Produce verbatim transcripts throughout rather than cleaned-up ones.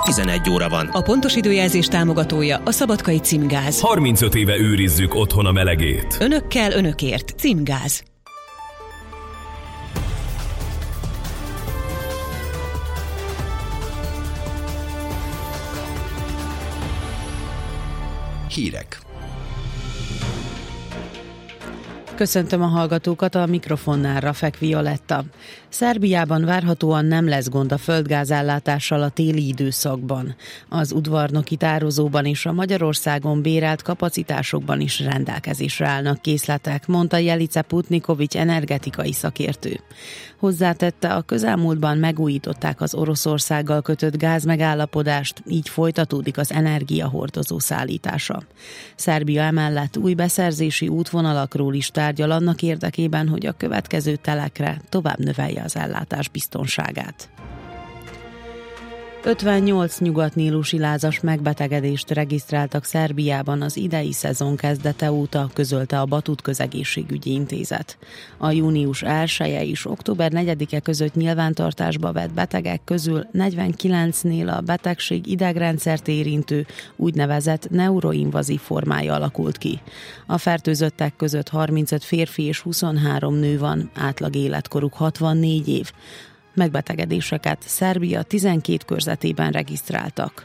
tizenegy óra van. A pontos időjelzés támogatója a Szabadkai Címgáz. harmincöt éve őrizzük otthon a melegét. Önökkel, önökért. Címgáz. Hírek. Köszöntöm a hallgatókat, a mikrofonnál Rafek Violetta. Szerbiában várhatóan nem lesz gond a földgázellátással a téli időszakban. Az udvarnoki tározóban és a Magyarországon bérelt kapacitásokban is rendelkezésre állnak készletek, mondta Jelice Putnikovics energetikai szakértő. Hozzátette, a közelmúltban megújították az Oroszországgal kötött gázmegállapodást, így folytatódik az energiahordozó szállítása. Szerbia emellett új beszerzési útvonalakról is tárgyal annak érdekében, hogy a következő telekre tovább növelje az ellátás biztonságát. ötvennyolc nyugatnílusi lázas megbetegedést regisztráltak Szerbiában az idei szezon kezdete óta, közölte a Batut Közegészségügyi Intézet. A június elseje és október negyedike között nyilvántartásba vett betegek közül negyvenkilencnél a betegség idegrendszert érintő, úgynevezett neuroinvazív formája alakult ki. A fertőzöttek között harmincöt férfi és huszonhárom nő van, átlag életkoruk hatvannégy év. Megbetegedéseket Szerbia tizenkét körzetében regisztráltak.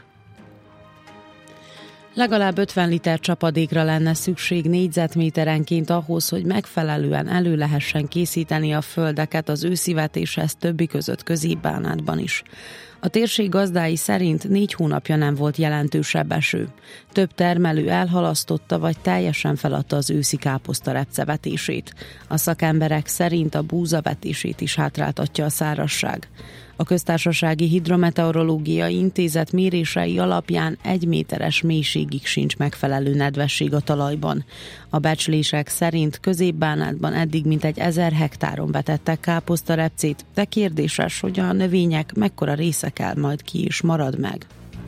Legalább ötven liter csapadékra lenne szükség négyzetméterenként ahhoz, hogy megfelelően elő lehessen készíteni a földeket az őszi vetéshez, többi között Közép-Bánátban is. A térség gazdái szerint négy hónapja nem volt jelentősebb eső. Több termelő elhalasztotta vagy teljesen feladta az őszi káposzta repcevetését. A szakemberek szerint a búzavetését is hátráltatja a szárazság. A Köztársasági Hidrometeorológiai Intézet mérései alapján egy méteres mélységig sincs megfelelő nedvesség a talajban. A becslések szerint Közép-Bánátban eddig mintegy ezer hektáron vetettek káposztarepcét, de kérdéses, hogy a növények mekkora részekkel majd ki is marad meg.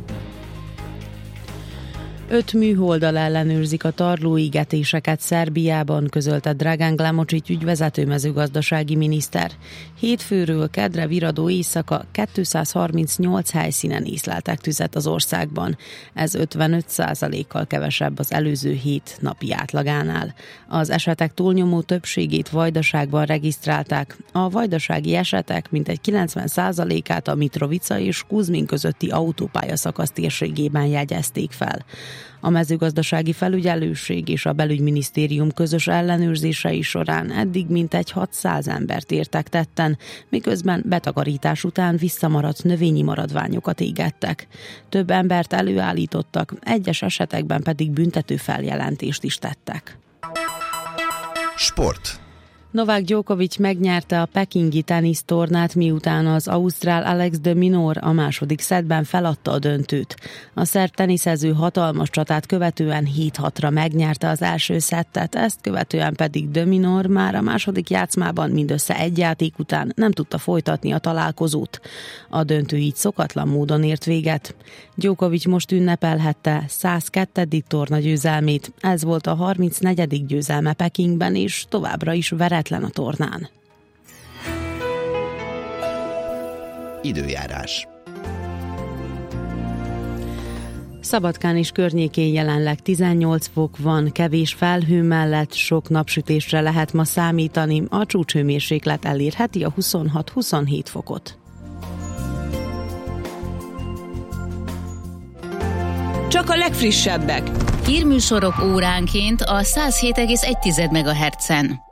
Öt műholddal ellenőrzik a tarlóégetéseket Szerbiában, közölte Dragan Glamocsics ügyvezető mezőgazdasági miniszter. Hétfőről kedre viradó éjszaka kétszázharmincnyolc helyszínen észleltek tüzet az országban. Ez ötvenöt százalékkal kevesebb az előző hét napi átlagánál. Az esetek túlnyomó többségét Vajdaságban regisztrálták. A vajdasági esetek mintegy kilencven százalékát a Mitrovica és Kuzmin közötti autópályaszakasz térségében jegyezték fel. A mezőgazdasági felügyelőség és a belügyminisztérium közös ellenőrzései során eddig mintegy hatszáz embert értek tetten, miközben betakarítás után visszamaradt növényi maradványokat égettek. Több embert előállítottak, egyes esetekben pedig büntető feljelentést is tettek. Sport. Novák Djokovic megnyerte a pekingi tenisztornát, miután az ausztrál Alex de Minaur a második szettben feladta a döntőt. A szerb teniszező hatalmas csatát követően hét hatra megnyerte az első szettet, ezt követően pedig de Minaur már a második játszmában mindössze egy játék után nem tudta folytatni a találkozót. A döntő így szokatlan módon ért véget. Djokovic most ünnepelhette száz kettő. tornagyőzelmét, ez volt a harmincnegyedik győzelme Pekingben, és továbbra is veretlen a tornán. Időjárás. Szabadkán és környékén jelenleg tizennyolc fok van, kevés felhő mellett sok napsütésre lehet ma számítani, a csúcshőmérséklet elérheti a huszonhat-huszonhét fokot. Csak a legfrissebbek. Hírműsorok óránként a száz hét egész egy megahertzen.